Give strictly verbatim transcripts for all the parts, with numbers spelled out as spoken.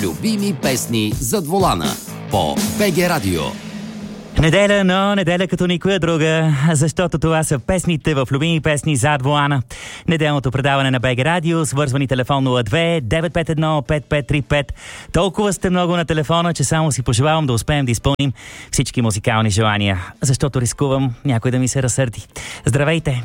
любими песни зад волана по БГ Радио. Неделя, но неделя като никоя друга, защото това са песните в любими песни зад волана. Неделното предаване на БГ Радио, свързвани телефон нула две девет пет едно пет пет три пет. Толкова сте много на телефона, че само си пожелавам да успеем да изпълним всички музикални желания, защото рискувам някой да ми се разсърди. Здравейте!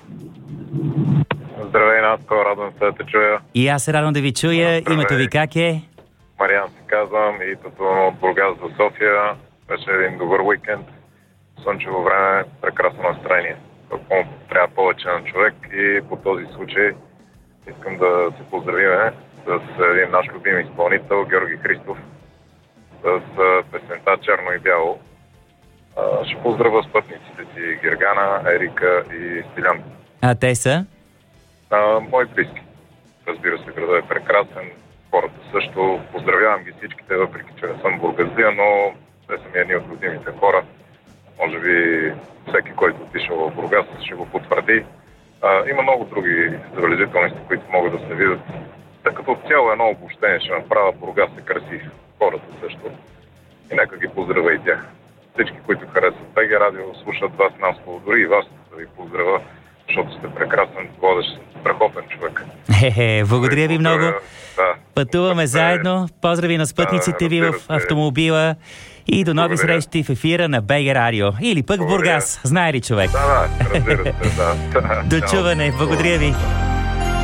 Здравей, Наско, радвам се да те чуя. И аз се радвам да ви чуя. Здравей. Името ви как е? Мариан се казвам и пътувам от Бургас до София. Беше един добър уикенд. Слънчево време, прекрасно настроение. Какво трябва повече на човек и по този случай искам да се поздравиме с един наш любим изпълнител, Георги Христов, с песента Черно и бяло. Ще поздравя спътниците си Гергана, Ерика и Стилян. А те са? А, мои близки. Разбира се, градът е прекрасен. Хората също. Поздравявам ги всичките, въпреки че не съм бургазия, но те са ми едни от любимите хора. Може би всеки, който отишъл в Бургас, ще го потвърди. А, има много други забележителности, които могат да се видят. Тъй като цяло едно обобщение ще направя, Бургас е красив. Хората също. И нека ги поздравя и тях. Всички, които харесват БГ Радио, слушат вас, Наско, дори и вас да ви поздравя, защото сте прекрасен, водещ, страхотен човек. Хе-хе, благодаря ви много. Да. Пътуваме заедно. Поздрави на спътниците ви в автомобила и до нови Благодаря. срещи в ефира на БГ Радио. Или пък в Бургас. Знае ли човек? Да, да, разбира се, да. До чуване. Благодаря ви.